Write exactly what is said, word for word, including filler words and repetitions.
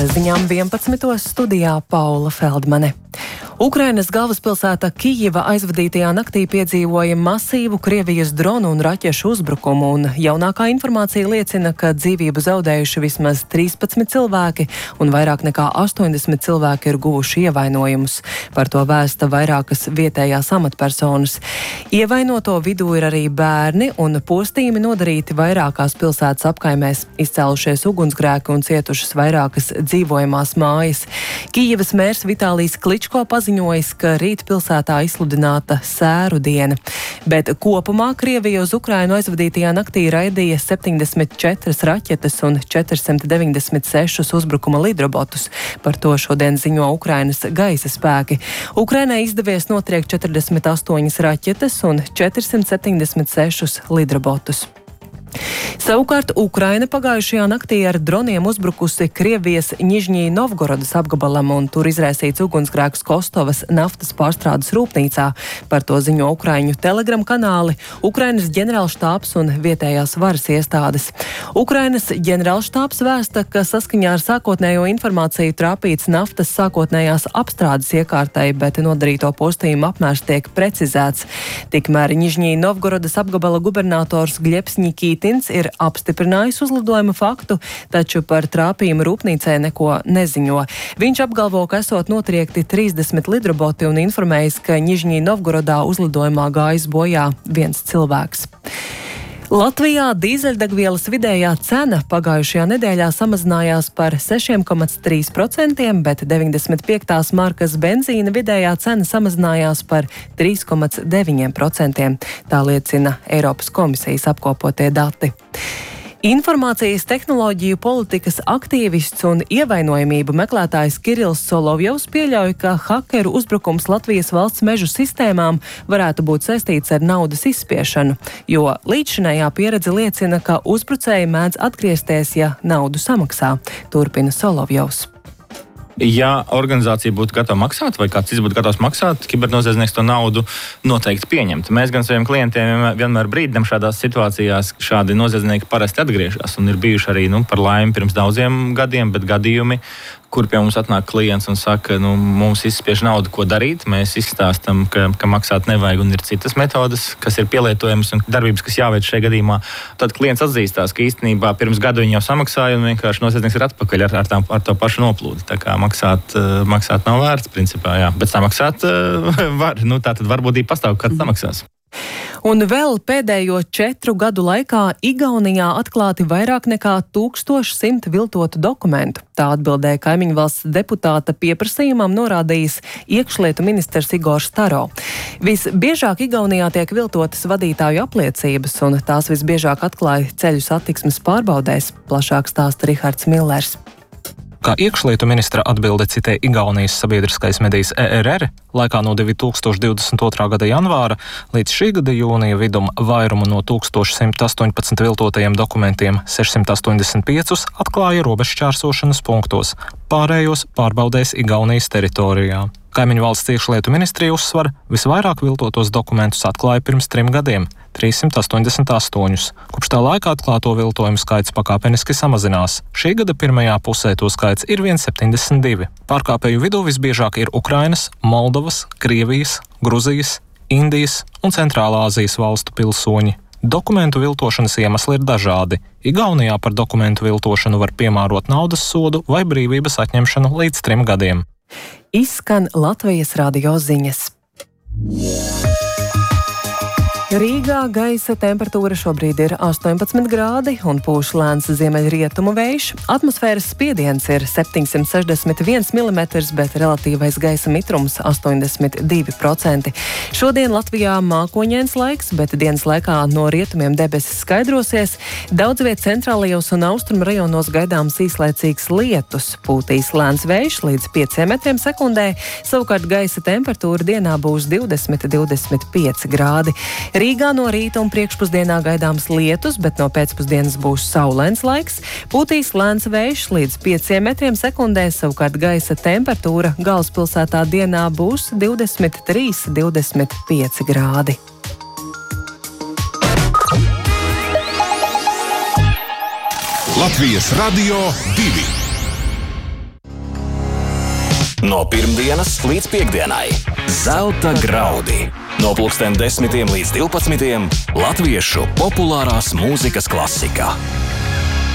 Ziņām vienpadsmitos studijā Paula Feldmane. Ukrainas galvaspilsēta Kijiva aizvadītajā naktī piedzīvoja masīvu Krievijas dronu un raķešu uzbrukumu, un jaunākā informācija liecina, ka dzīvību zaudējuši vismaz trīspadsmit cilvēki un vairāk nekā astoņdesmit cilvēki ir guvuši ievainojumus. Par to vēsta vairākas vietējās amatpersonas. Ievainoto vidū ir arī bērni, un postījumi nodarīti vairākās pilsētas apkaimēs, izcēlušies ugunsgrēki un cietušas vairākas dzīvojamās mājas. Kijivas mērs Vitālijs Kličko paziņojis, ka rīt pilsētā izsludināta sēru diena, bet kopumā Krievija uz Ukrainu aizvadītajā naktī raidīja septiņdesmit četras raķetes un četrsimt deviņdesmit sešus uzbrukuma lidrobotus. Par to šodien ziņo Ukrainas gaisa spēki. Ukrainai izdevies notriekt četrdesmit astoņas raķetes un četrsimt septiņdesmit sešus lidrobotus. Savukārt Ukraina pagājušajā naktī ar droniem uzbrukusi Krievijas Nižņī Novgorodas apgabalam un tur izraisīts ugunsgrēks Kostovas naftas pārstrādes rūpnīcā. Par to ziņo Ukraiņu telegram kanāli, Ukrainas ģenerālštābs un vietējās varas iestādes. Ukrainas ģenerālštābs vēsta, ka saskaņā ar sākotnējo informāciju trāpīts naftas sākotnējās apstrādes iekārtai, bet nodarīto postījumu apmērs tiek precizēts. Tikmēr Nižņī Novgorodas apgabala gubernators Gļebs Nikitins ir apstiprinājis uzlidojuma faktu, taču par trāpījumu rūpnīcē neko neziņo. Viņš apgalvo, ka esot notriekti trīsdesmit lidroboti un informējis, ka Nižņī Novgorodā uzlidojumā gājis bojā viens cilvēks. Latvijā dīzeļdegvielas vidējā cena pagājušajā nedēļā samazinājās par seši komats trīs procenti, bet deviņdesmit piektās markas benzīna vidējā cena samazinājās par trīs komats deviņi procenti. Tā liecina Eiropas komisijas apkopotie dati. Informācijas tehnoloģiju politikas aktīvists un ievainojamību meklētājs Kirills Solovjovs pieļauj, ka hakeru uzbrukums Latvijas valsts mežu sistēmām varētu būt saistīts ar naudas izspiešanu, jo līdzšinējā pieredze liecina, ka uzbrucēji mēdz atgriezties, ja naudu samaksā, turpina Solovjovs. Ja organizācija būtu gatava maksāt, vai kāds cits būtu gatavs maksāt, kibernoziedznieks to naudu noteikti pieņemtu. Mēs gan saviem klientiem vienmēr brīdinām šādās situācijās, šādi noziedznieki parasti atgriežas, un ir bijuši arī, nu, par laimi pirms daudziem gadiem, bet gadījumi, kur pie mums atnāk klients un saka, nu, mums izspiež naudu, ko darīt. Mēs izstāstam, ka, ka maksāt nevajag un ir citas metodas, kas ir pielietojamas un darbības, kas jāveic šajā gadījumā. Tad klients atzīstās, ka īstenībā pirms gada viņi jau samaksāja un vienkārši noziedznieks ir atpakaļ ar, ar, tā, ar to pašu noplūdi. Tā kā maksāt, maksāt nav vērts, principā, jā. Bet samaksāt var. Nu, tā tad varbūtība pastāv, kad samaksās. Un vēl pēdējo četru gadu laikā Igaunijā atklāti vairāk nekā tūkstoš simt viltotu dokumentu. Tā atbildēja kaimiņu valsts deputāta pieprasījumam norādījis iekšlietu ministrs Igors Taro. Visbiežāk Igaunijā tiek viltotas vadītāju apliecības, un tās visbiežāk atklāja ceļu satiksmes pārbaudēs. Plašāk stāsta Rihards Millers. Kā iekšlietu ministra atbilde citē Igaunijas sabiedriskais medijs E R R, laikā no divi tūkstoši divdesmit otrā gada janvāra līdz šī gada jūnija vidum vairumu no tūkstoš simt astoņpadsmit viltotajiem dokumentiem sešsimt astoņdesmit piecus atklāja robežšķērsošanas punktos, pārējos pārbaudēs Igaunijas teritorijā. Kaimiņu valsts iekšlietu ministrija uzsver, visvairāk viltotos dokumentus atklāja pirms trim gadiem – trīssimt astoņdesmit astoņus. Kopš tā laika atklāto viltojumu skaits pakāpeniski samazinās. Šī gada pirmajā pusē to skaits ir viens septiņdesmit divi. Pārkāpēju vidū visbiežāk ir Ukrainas, Moldovas, Krievijas, Gruzijas, Indijas un Centrālā Āzijas valstu pilsoņi. Dokumentu viltošanas iemesli ir dažādi. Igaunijā par dokumentu viltošanu var piemērot naudas sodu vai brīvības atņemšanu līdz trim gadiem. Izskan Latvijas radio ziņas. Rīgā gaisa temperatūra šobrīd ir astoņpadsmit grādi un pūš lēns ziemeļrietumu vējš. Atmosfēras spiediens ir septiņsimt sešdesmit viens milimetrs, bet relatīvais gaisa mitrums astoņdesmit divi procenti. Šodien Latvijā mākoņains laiks, bet dienas laikā no rietumiem debesis skaidrosies. Daudz viet centrālajos un austrumu rajonos gaidāms īslaicīgs lietus. Pūtīs lēns vējš līdz pieciem metriem sekundē, savukārt gaisa temperatūra dienā būs divdesmit līdz divdesmit pieci grādi. Rīgā no rīta un priekšpusdienā gaidāms lietus, bet no pēcpusdienas būs saulains laiks. Pūtīs lēns vējš līdz pieciem metriem sekundē, savukārt gaisa temperatūra galvaspilsētā dienā būs divdesmit trīs līdz divdesmit pieci grādi. Latvijas radio divi. No pirmdienas līdz piekdienai. Zelta graudi. No pulksten desmitiem līdz divpadsmitiem Latviešu populārās mūzikas klasika.